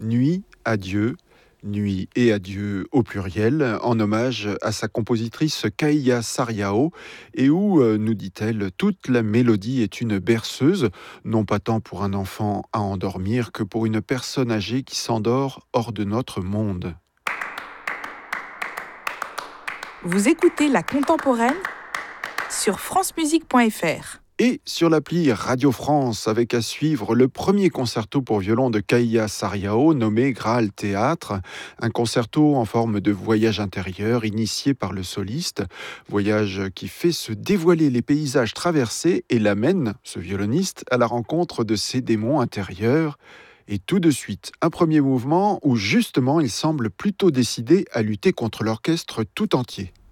Nuit à Dieu, Nuit et adieu au pluriel, en hommage à sa compositrice Kaïa Sariao, et où, nous dit-elle, toute la mélodie est une berceuse, non pas tant pour un enfant à endormir que pour une personne âgée qui s'endort hors de notre monde. Vous écoutez La Contemporaine sur francemusique.fr. Et sur l'appli Radio France, avec à suivre le premier concerto pour violon de Kaïa Sariao, nommé Graal Théâtre, un concerto en forme de voyage intérieur initié par le soliste, voyage qui fait se dévoiler les paysages traversés et l'amène, ce violoniste, à la rencontre de ses démons intérieurs. Et tout de suite, un premier mouvement où justement il semble plutôt décidé à lutter contre l'orchestre tout entier.